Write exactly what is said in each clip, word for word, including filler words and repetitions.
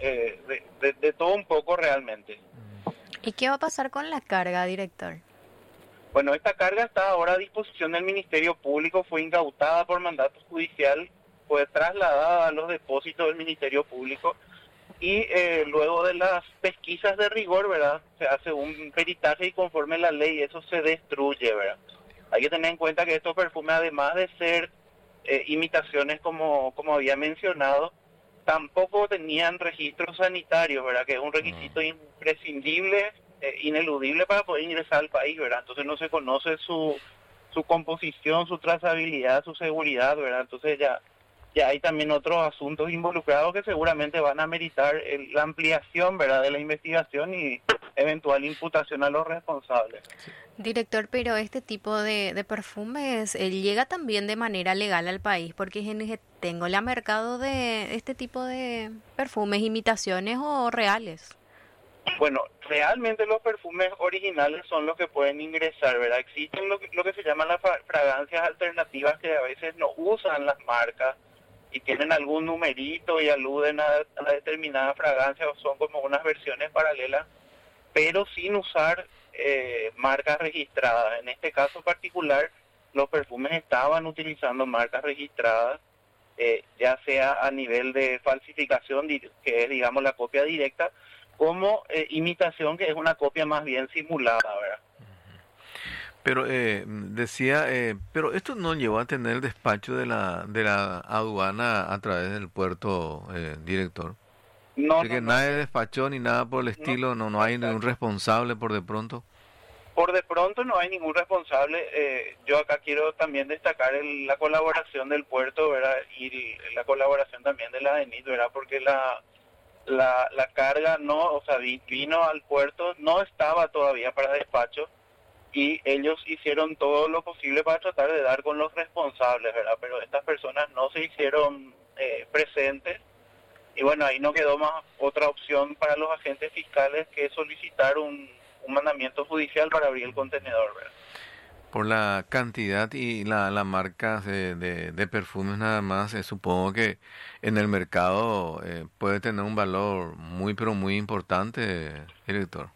eh, de, de, de todo un poco realmente. ¿Y qué va a pasar con la carga, director? Bueno, esta carga está ahora a disposición del Ministerio Público, fue incautada por mandato judicial, fue trasladada a los depósitos del Ministerio Público y eh, luego de las pesquisas de rigor, ¿verdad? Se hace un peritaje y conforme la ley eso se destruye, ¿verdad? Hay que tener en cuenta que estos perfumes, además de ser eh, imitaciones como, como había mencionado, tampoco tenían registro sanitario, ¿verdad? Que es un requisito imprescindible, eh, ineludible para poder ingresar al país, ¿verdad? Entonces no se conoce su, su composición, su trazabilidad, su seguridad, ¿verdad? Entonces ya, ya hay también otros asuntos involucrados que seguramente van a meritar el, la ampliación, ¿verdad? De la investigación y eventual imputación a los responsables. Director, pero este tipo de, de perfumes eh, llega también de manera legal al país, porque en que tengo la mercado de este tipo de perfumes, imitaciones o reales. Bueno, realmente los perfumes originales son los que pueden ingresar, ¿verdad? Existen lo que, lo que se llaman las fragancias alternativas que a veces no usan las marcas y tienen algún numerito y aluden a, a la determinada fragancia o son como unas versiones paralelas, pero sin usar eh, marcas registradas. En este caso particular, los perfumes estaban utilizando marcas registradas, eh, ya sea a nivel de falsificación, que es, digamos, la copia directa, como eh, imitación, que es una copia más bien simulada, ¿verdad? Pero eh, decía, eh, pero esto no llevó a tener el despacho de la de la aduana a través del puerto, eh, director. No, Porque no, nadie no, despachó ni nada por el estilo, no, no hay ningún responsable por de pronto. Por de pronto no hay ningún responsable. Eh, yo acá quiero también destacar el, la colaboración del puerto, ¿verdad? Y el, la colaboración también de la DENIT, ¿verdad? Porque la la, la carga no, o sea, vino al puerto, no estaba todavía para despacho y ellos hicieron todo lo posible para tratar de dar con los responsables, ¿verdad? Pero estas personas no se hicieron eh, presentes y bueno, ahí no quedó más otra opción para los agentes fiscales que solicitar un, un mandamiento judicial para abrir el contenedor, ¿verdad? Por la cantidad y la, la marca de, de, de perfumes nada más, eh, supongo que en el mercado eh, puede tener un valor muy, pero muy importante, director.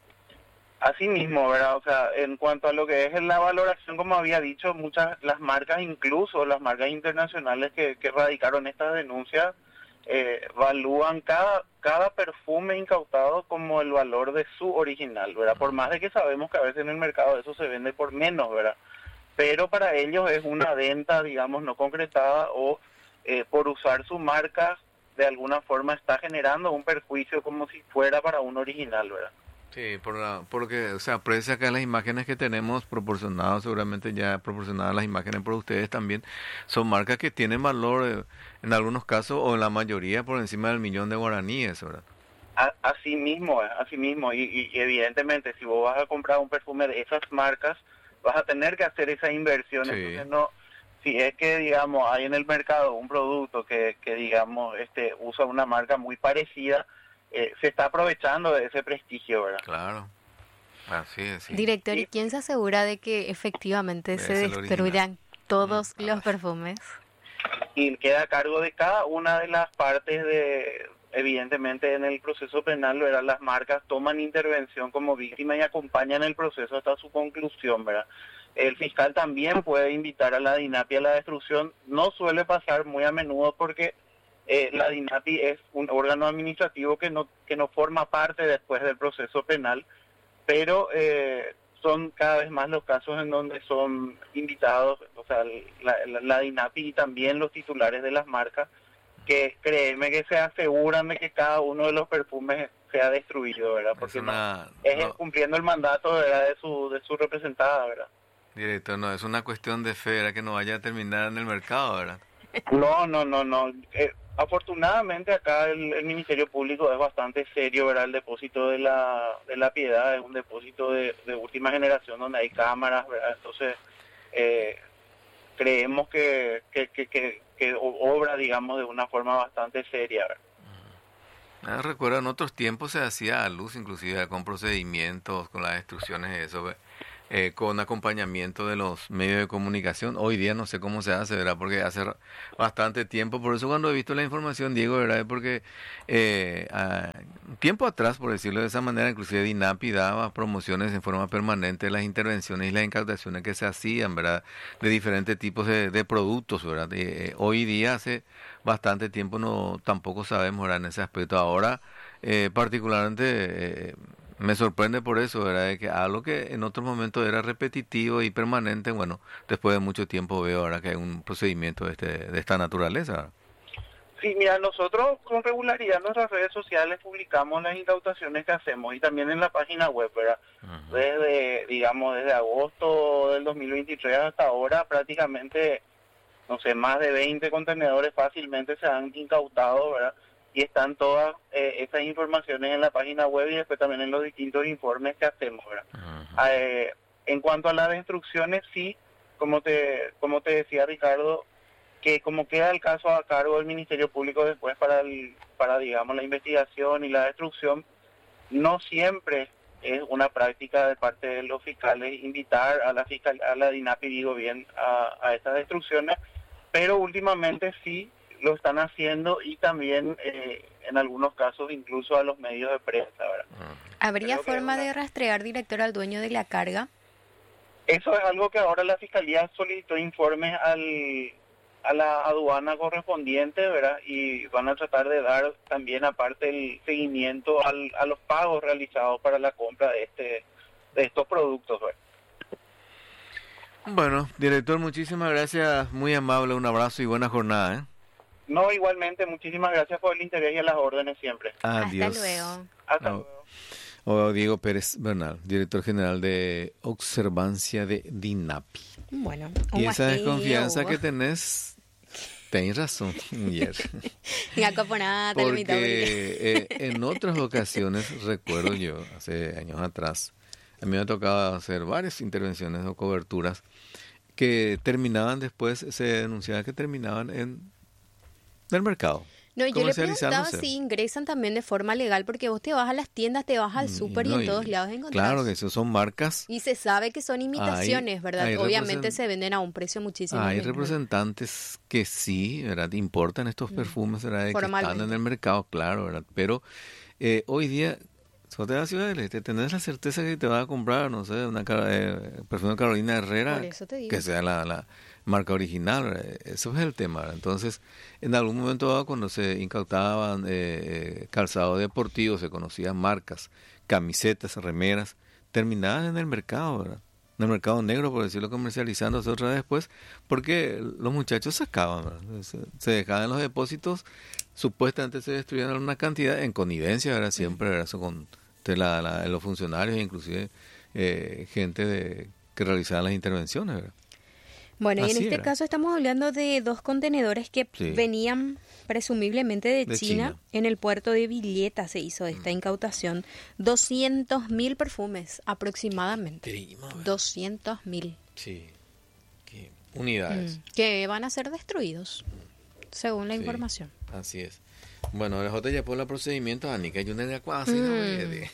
Así mismo, ¿verdad? O sea, en cuanto a lo que es la valoración, como había dicho, muchas, las marcas, incluso las marcas internacionales que, que radicaron estas denuncias, eh, evalúan cada, cada perfume incautado como el valor de su original, ¿verdad? Por más de que sabemos que a veces en el mercado eso se vende por menos, ¿verdad? Pero para ellos es una venta, digamos, no concretada o eh, por usar su marca, de alguna forma está generando un perjuicio como si fuera para un original, ¿verdad? Sí, por la, porque se aprecia acá en las imágenes que tenemos proporcionadas, seguramente ya proporcionadas las imágenes por ustedes también, son marcas que tienen valor eh, en algunos casos o en la mayoría por encima del millón de guaraníes, ¿verdad? A, así mismo, así mismo, y, y, y evidentemente si vos vas a comprar un perfume de esas marcas, vas a tener que hacer esa inversión, Sí. entonces no, si es que digamos hay en el mercado un producto que, que digamos este usa una marca muy parecida, eh, se está aprovechando de ese prestigio, ¿verdad? Claro, así es. Sí. Director, ¿y quién se asegura de que efectivamente Es se el destruyan todos Mm, los ah, perfumes? Y queda a cargo de cada una de las partes de, evidentemente en el proceso penal, ¿verdad? Las marcas toman intervención como víctima y acompañan el proceso hasta su conclusión, ¿verdad? El fiscal también puede invitar a la DINAPI a la destrucción, no suele pasar muy a menudo porque eh, la DINAPI es un órgano administrativo que no, que no forma parte después del proceso penal, pero eh, son cada vez más los casos en donde son invitados, o sea, la, la, la DINAPI y también los titulares de las marcas, que créeme que se aseguran de que cada uno de los perfumes sea destruido, ¿verdad? Porque es una, no, es no, cumpliendo el mandato, ¿verdad? de su de su representada, ¿verdad? director, no, es una cuestión de fe, ¿verdad? Que no vaya a terminar en el mercado, ¿verdad? No, no, no, no. Eh, afortunadamente acá el, el Ministerio Público es bastante serio, ¿verdad? El depósito de la, de la Piedad es un depósito de, de última generación donde hay cámaras, ¿verdad? Entonces, eh, creemos que, que, que, que, que obra, digamos, de una forma bastante seria, ¿verdad? Ah, recuerdo en otros tiempos se hacía a luz, inclusive con procedimientos, con las instrucciones de eso. ¿ve? eh, con acompañamiento de los medios de comunicación. Hoy día no sé cómo se hace, ¿verdad? Porque hace ra- bastante tiempo, por eso cuando he visto la información, Diego, ¿verdad? Es porque eh, a- tiempo atrás, por decirlo de esa manera, inclusive DINAPI daba promociones en forma permanente de las intervenciones y las incautaciones que se hacían, ¿verdad? De diferentes tipos de, de productos, ¿verdad? Eh, hoy día, hace bastante tiempo, no tampoco sabemos, ¿verdad? En ese aspecto. Ahora, eh, particularmente... eh, me sorprende por eso, ¿verdad? De que algo que en otros momentos era repetitivo y permanente, bueno, después de mucho tiempo veo ahora que hay un procedimiento de, este, de esta naturaleza, ¿verdad? Sí, mira, nosotros con regularidad en nuestras redes sociales publicamos las incautaciones que hacemos y también en la página web, ¿verdad? Ujú. Desde, digamos, desde agosto del dos mil veintitrés hasta ahora prácticamente, no sé, más de veinte contenedores fácilmente se han incautado, ¿verdad? Y están todas eh, esas informaciones en la página web y después también en los distintos informes que hacemos, ¿verdad? Ujú. Eh, en cuanto a las destrucciones, sí, como te, como te decía Ricardo, que como queda el caso a cargo del Ministerio Público después para, el, para digamos, la investigación y la destrucción, no siempre es una práctica de parte de los fiscales invitar a la fiscal, a la DINAPI, digo bien, a, a estas destrucciones, pero últimamente sí lo están haciendo y también eh, en algunos casos incluso a los medios de prensa, ¿verdad? ¿Habría Creo que es forma una- de rastrear, director, al dueño de la carga? Eso es algo que ahora la Fiscalía solicitó informes al, a la aduana correspondiente, ¿verdad? Y van a tratar de dar también, aparte, el seguimiento al, a los pagos realizados para la compra de este de estos productos, ¿verdad? Bueno, director, muchísimas gracias, muy amable, un abrazo y buena jornada, ¿eh? No, igualmente, muchísimas gracias por el interés y a las órdenes siempre. Adiós. Hasta luego. Hasta No. luego. O Diego Pérez Bernal, director general de Observancia de DINAPI. Bueno, Y un esa guajeo. desconfianza que tenés, tenés razón, Mujer. Gacoponada, tal mitad brilla. Porque eh, en otras ocasiones, recuerdo yo, hace años atrás, a mí me ha tocado hacer varias intervenciones o coberturas que terminaban después, se denunciaba que terminaban en el mercado. No, yo le preguntaba comercializándose. si ingresan también de forma legal, porque vos te vas a las tiendas, te vas al súper y No, en todos lados encontrás. Claro que eso son marcas. Y se sabe que son imitaciones, Hay- ¿verdad? hay Obviamente represent- se venden a un precio muchísimo Hay menor. representantes que sí, ¿verdad? Importan estos perfumes, ¿verdad? Que están Formalmente. en el mercado, claro, ¿verdad? Pero eh, hoy día, si vos te vas a Ciudad del Este, tenés la certeza que te vas a comprar, no sé, una cara- eh, perfume de Carolina Herrera, Por eso te digo. que sea la, la marca original, ¿verdad? Eso es el tema, ¿verdad? Entonces, en algún momento dado, cuando se incautaban eh, eh, calzado deportivo, se conocían marcas, camisetas, remeras, terminaban en el mercado, ¿verdad? En el mercado negro, por decirlo, comercializándose otra vez después, porque los muchachos sacaban, ¿verdad? Se, se dejaban en los depósitos, supuestamente se destruían una cantidad, en connivencia, ¿verdad? Siempre, ¿verdad? Eso con entre la, la- los funcionarios e inclusive eh, gente de, que realizaban las intervenciones, ¿verdad? Bueno, y en Así este era. caso estamos hablando de dos contenedores que Sí. venían presumiblemente de, De China. China. En el puerto de Villeta se hizo esta incautación. doscientos mil perfumes aproximadamente. doscientos mil. Sí. ¿Qué? Unidades. Que van a ser destruidos, según la Sí. información. Así es. Bueno, el J ya por los procedimientos, Anika, yo no cuasi no me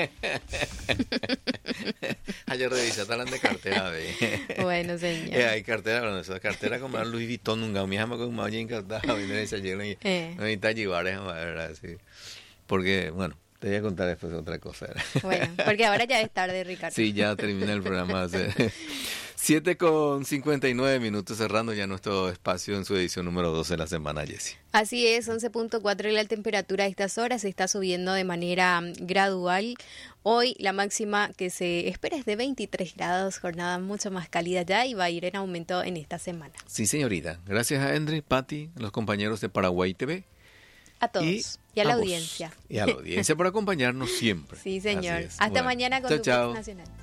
Ayer revisaste la de cartera, ve. Bueno, señor. Eh, hay cartera, bueno, esa cartera como la Louis Vuitton, nunca me llama con más encantada, me dice ayer, no Eh. necesita llevar, ¿verdad? Sí. Porque, bueno, te voy a contar después otra cosa. ¿verdad? Bueno, porque ahora ya es tarde, Ricardo. Sí, ya termina el programa. siete con cincuenta y nueve minutos, cerrando ya nuestro espacio en su edición número doce de la semana, Jessie. Así es, once punto cuatro y la temperatura a estas horas se está subiendo de manera mm, gradual. Hoy la máxima que se espera es de veintitrés grados, jornada mucho más cálida ya y va a ir en aumento en esta semana. Sí, señorita. Gracias a Endry, Patti, a los compañeros de Paraguay T V. A todos y, a la vos. audiencia. Y a la audiencia por acompañarnos siempre. Sí, señor. Así es. Hasta Bueno, mañana con chao, tu chao. Nacional.